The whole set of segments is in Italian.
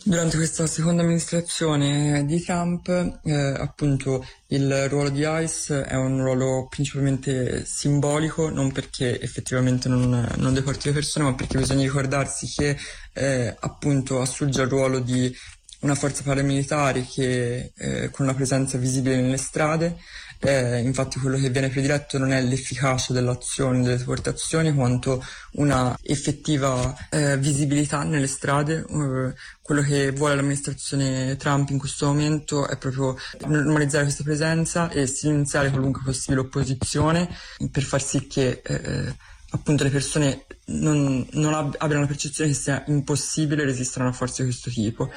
Durante questa seconda amministrazione di Trump, appunto, il ruolo di ICE è un ruolo principalmente simbolico, non perché effettivamente non deporti le persone, ma perché bisogna ricordarsi che appunto assurge al ruolo di una forza paramilitare che con una presenza visibile nelle strade. Infatti quello che viene prediletto non è l'efficacia dell'azione delle deportazioni quanto una effettiva visibilità nelle strade. Quello che vuole l'amministrazione Trump in questo momento è proprio normalizzare questa presenza e silenziare qualunque possibile opposizione per far sì che appunto le persone abbiano la percezione che sia impossibile resistere a una forza di questo tipo.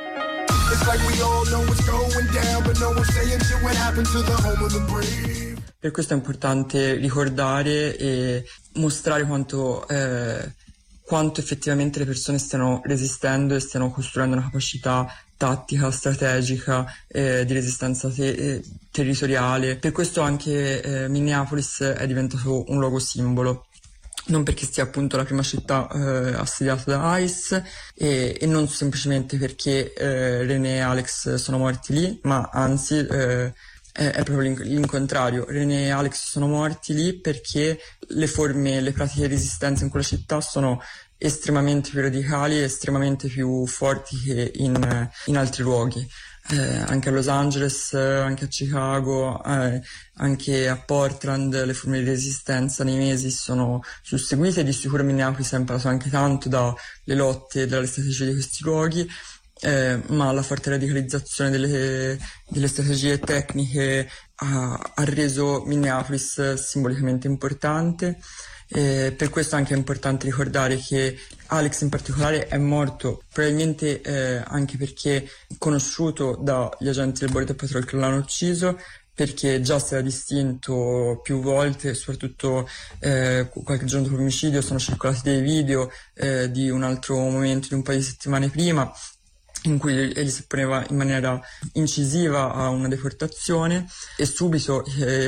Per questo è importante ricordare e mostrare quanto effettivamente le persone stiano resistendo e stiano costruendo una capacità tattica, strategica, di resistenza territoriale. Per questo anche Minneapolis è diventato un luogo simbolo. Non perché sia appunto la prima città assediata da ICE e non semplicemente perché René e Alex sono morti lì, ma anzi è proprio l'incontrario. René e Alex sono morti lì perché le pratiche di resistenza in quella città sono estremamente più radicali e estremamente più forti che in altri luoghi. Anche a Los Angeles, anche a Chicago, anche a Portland le forme di resistenza nei mesi sono susseguite e di sicuro Minneapolis ha imparato anche tanto dalle lotte e dalle strategie di questi luoghi, ma la forte radicalizzazione delle strategie tecniche ha reso Minneapolis simbolicamente importante. Per questo anche è importante ricordare che Alex in particolare è morto probabilmente anche perché conosciuto dagli agenti del Border Patrol che l'hanno ucciso, perché già si era distinto più volte, soprattutto qualche giorno dopo l'omicidio sono circolati dei video di un altro momento di un paio di settimane prima in cui egli si opponeva in maniera incisiva a una deportazione e subito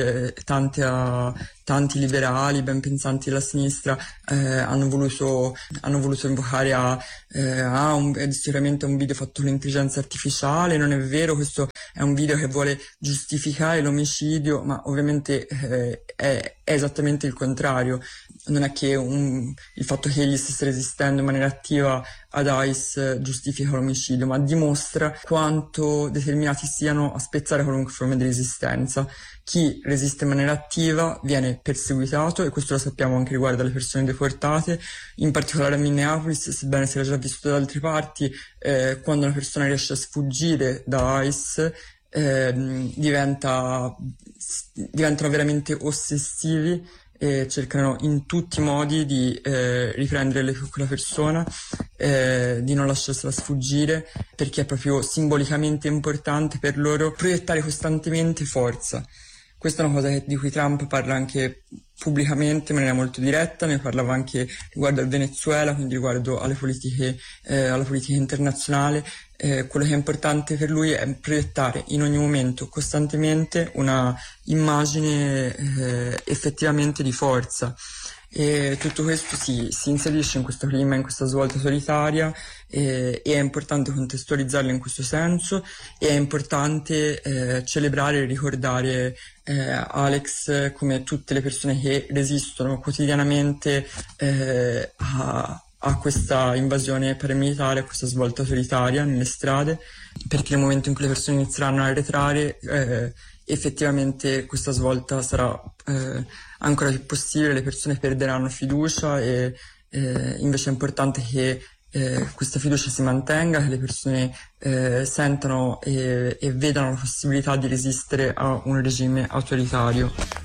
tanti liberali ben pensanti della sinistra hanno voluto invocare è sicuramente un video fatto con l'intelligenza artificiale, non è vero, questo è un video che vuole giustificare l'omicidio, ma ovviamente è esattamente il contrario. Non è che il fatto che egli stesse resistendo in maniera attiva ad ICE giustifica l'omicidio, ma dimostra quanto determinati siano a spezzare qualunque forma di resistenza. Chi resiste in maniera attiva viene perseguitato, e questo lo sappiamo anche riguardo alle persone deportate, in particolare a Minneapolis, sebbene sia già vissuto da altre parti. Quando una persona riesce a sfuggire da ICE diventano veramente ossessivi e cercano in tutti i modi di riprendere quella persona, di non lasciarsela sfuggire, perché è proprio simbolicamente importante per loro proiettare costantemente forza. Questa è una cosa di cui Trump parla anche pubblicamente in maniera molto diretta, ne parlava anche riguardo al Venezuela, quindi riguardo alla politica internazionale. Quello che è importante per lui è proiettare in ogni momento, costantemente, una immagine effettivamente di forza. E tutto questo si inserisce in questo clima, in questa svolta autoritaria, e è importante contestualizzarlo in questo senso, e è importante celebrare e ricordare Alex come tutte le persone che resistono quotidianamente a questa invasione paramilitare, a questa svolta autoritaria nelle strade, perché nel momento in cui le persone inizieranno a arretrare, effettivamente questa svolta sarà ancora più possibile, le persone perderanno fiducia e invece è importante che questa fiducia si mantenga, che le persone sentano e vedano la possibilità di resistere a un regime autoritario.